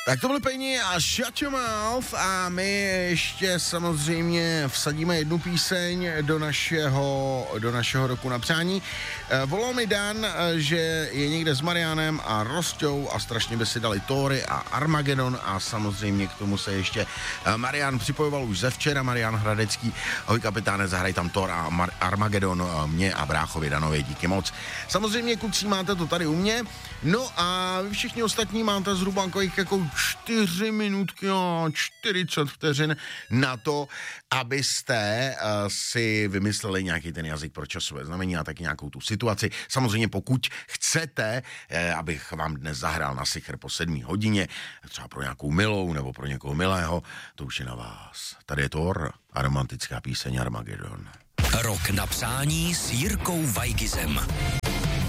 Tak to byly Pejni a Shut Your Mouth a my ještě samozřejmě vsadíme jednu píseň do našeho roku na přání. Volal mi Dan, že je někde s Marianem a Rostou a strašně by si dali Tóry a Armagedon a samozřejmě k tomu se ještě Marian připojoval už ze včera, Marian Hradecký. Ahoj kapitáne, zahraj tam Thor a Armagedon mě a bráchovi Danovi, díky moc. Samozřejmě kluci máte to tady u mě, no a vy všichni ostatní máte zhruba jako 4 minutky a 40 vteřin na to, abyste si vymysleli nějaký ten jazyk pro časové znamení a taky nějakou tu situaci. Samozřejmě pokud chcete, abych vám dnes zahrál na Sicher po 7 hodině, třeba pro nějakou milou nebo pro někoho milého, to už je na vás. Tady je Thor a romantická píseň Armagedon. Rok na přání s Jirkou Weigizem.